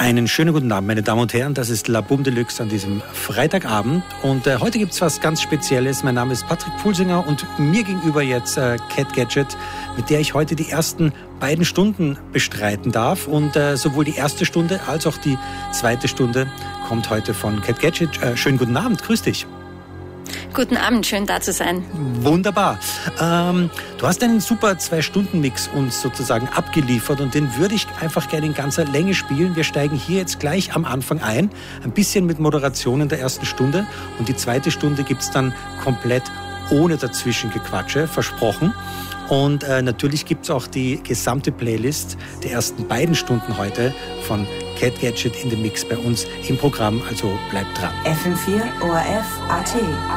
Einen schönen guten Abend, meine Damen und Herren. Das ist La Boum Deluxe an diesem Freitagabend. Und heute gibt es was ganz Spezielles. Mein Name ist Patrick Pulsinger und mir gegenüber jetzt Cat Gadget, mit der ich heute die ersten beiden Stunden bestreiten darf. Und sowohl die erste Stunde als auch die zweite Stunde kommt heute von Cat Gadget. Schönen guten Abend, grüß dich. Guten Abend, schön da zu sein. Wunderbar. Du hast einen super 2-Stunden-Mix uns sozusagen abgeliefert und den würde ich einfach gerne in ganzer Länge spielen. Wir steigen hier jetzt gleich am Anfang ein bisschen mit Moderation in der ersten Stunde und die zweite Stunde gibt's dann komplett ohne Dazwischengequatsche, versprochen. Und natürlich gibt's auch die gesamte Playlist der ersten beiden Stunden heute von Cat Gadget in the Mix bei uns im Programm, also bleibt dran. FM4 ORF AT